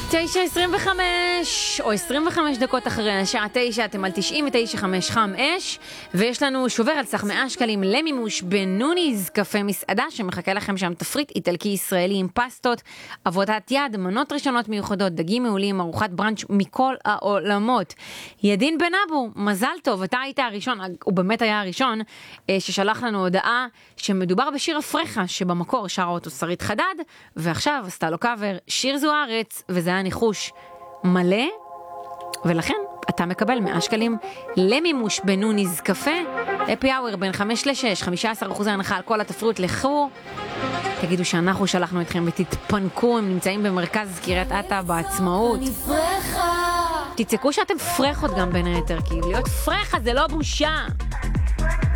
9:25 או 25 דקות אחרי השעה 9, אתם על 99.5 ויש לנו שובר על סך 100 שקלים למימוש בנוניז קפה מסעדה שמחכה לכם שם תפריט איטלקי ישראלי עם פסטות, עבודת יד, מנות ראשונות מיוחדות, דגים מעולים, ארוחת ברנץ' מכל העולמות. ידין בן אבו, מזל טוב, אתה היית הראשון, הוא באמת היה הראשון ששלח לנו הודעה שמדובר בשיר אפרחה שבמקור שרה אותו שרית חדד, ועכשיו עשתה לו קאבר שיר זוארץ, וזה היה ניחוש מלא, ולכן אתה מקבל 100 שקלים למימוש בנוניז קפה, אפי אאוור בין 5 ל-6, 15% הנחה על כל התפריט, לכו תגידו שאנחנו שלחנו אתכם ותתפנקו, הם נמצאים במרכז קריית אתא בעצמאות, תצעקו שאתם פרחות גם בין היתר, כי להיות פרחה זה לא בושה.